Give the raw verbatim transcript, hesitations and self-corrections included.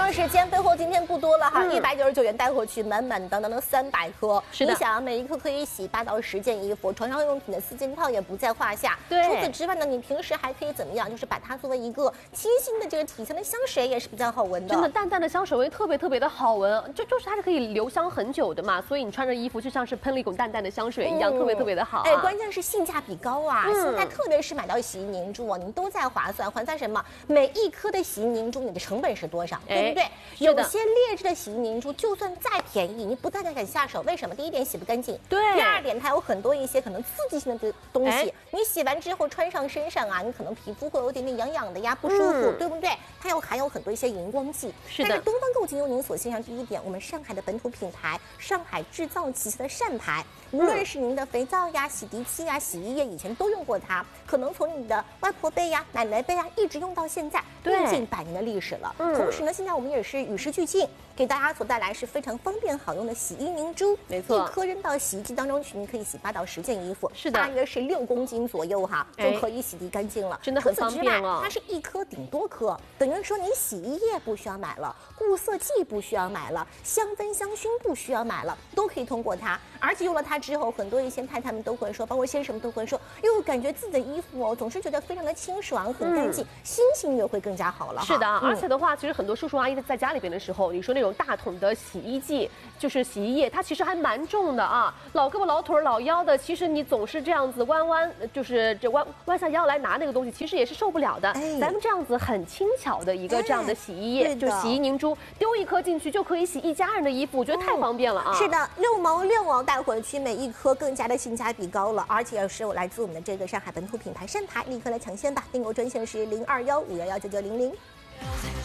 上时间，背后今天不多了哈，一百九十九元带回去，满满当当的三百颗。 是的， 你想每一颗可以洗八到十件衣服，床上用品的四件套也不在话下。 对， 除此之外呢，你平时还可以怎么样？就是把它作为一个清新的这个体香的香水，也是比较好闻的。 真的，淡淡的香水味特别特别的好闻，就就是它是可以留香很久的嘛，所以你穿着衣服就像是喷了一股淡淡的香水一样，嗯、特别特别的好、啊。 哎，关键是性价比高啊！嗯、现在特别是买到洗衣凝珠啊，你都在划算，划算什么？每一颗的洗衣凝珠，你的成本是多少？哎、对不对？有些劣质的洗衣凝珠，就算再便宜，你不太敢下手。为什么？第一点，洗不干净； 对。 第二点，它有很多一些可能刺激性的东西，哎、你洗完之后穿上身上啊，你可能皮肤会有点点痒痒的呀，不舒服，嗯、对不对？它又含有很多一些荧光剂。 是的。 但是东方购物精由您所欣赏第一点，我们上海的本土品牌，上海制造旗下的善牌，无论是您的肥皂呀、洗涤器呀、洗衣液，以前都用过它，可能从你的外婆辈呀、奶奶辈呀，一直用到现在，用近百年的历史了。嗯、同时呢，现在我们也是与时俱进，给大家所带来是非常方便好用的洗衣凝珠， 没错， 一颗扔到洗衣机当中去，你可以洗八到十件衣服， 是的， 大约是六公斤左右哈，就可以洗涤干净了， 真的很方便了。 它是一颗顶多颗，等于说你洗衣液不需要买了，固色剂不需要买了，香氛香薰不需要买了，都可以通过它。而且用了它之后，很多一些太太们都会说，包括先生们都会说，哟，感觉自己的衣服哦，总是觉得非常的清爽，很干净，嗯、心情也会更加好了。 是的， 嗯、 而且的话，其实很多叔叔阿姨在家里边的时候，你说那种大桶的洗衣剂，就是洗衣液，它其实还蛮重的啊，老胳膊老腿老腰的，其实你总是这样子弯弯，就是这弯弯下腰来拿那个东西，其实也是受不了的。哎、咱们这样子很轻巧的一个这样的洗衣液，哎、就洗衣凝珠，丢一颗进去就可以洗一家人的衣服，我觉得太方便了啊！ 嗯、是的，六毛六哦，带回去每一颗更加的性价比高了，而且是来自我们的这个上海本土品牌善牌，立刻来抢先吧！订购专线是零二幺五幺幺九九零零。